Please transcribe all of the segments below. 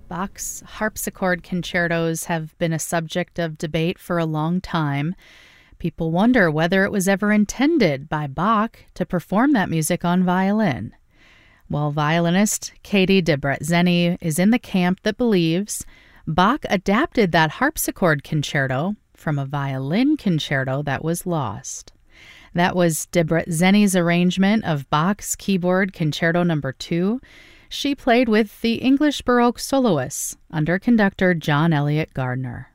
Bach's harpsichord concertos have been a subject of debate for a long time. People wonder whether it was ever intended by Bach to perform that music on violin. Well, violinist Katie Debretzeni is in the camp that believes Bach adapted that harpsichord concerto from a violin concerto that was lost. That was Debretzeni's arrangement of Bach's Keyboard Concerto No. 2. She played with the English Baroque soloists under conductor John Eliot Gardner.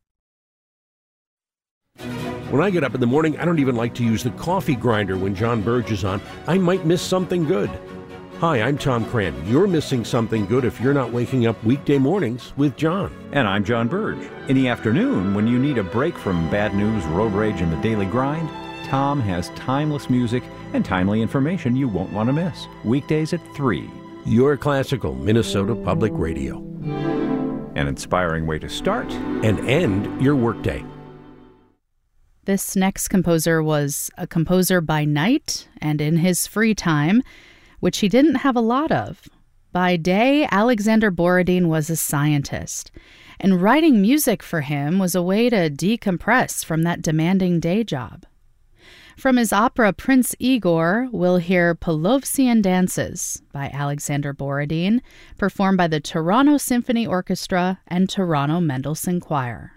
When I get up in the morning, I don't even like to use the coffee grinder when John Burge is on. I might miss something good. Hi, I'm Tom Cran. You're missing something good if you're not waking up weekday mornings with John. And I'm John Burge. In the afternoon, when you need a break from bad news, road rage, and the daily grind, Tom has timeless music and timely information you won't want to miss. Weekdays at 3. Your classical Minnesota Public Radio. An inspiring way to start and end your workday. This next composer was a composer by night and in his free time, which he didn't have a lot of. By day, Alexander Borodin was a scientist, and writing music for him was a way to decompress from that demanding day job. From his opera Prince Igor, we'll hear Pavlovian Dances by Alexander Borodin, performed by the Toronto Symphony Orchestra and Toronto Mendelssohn Choir.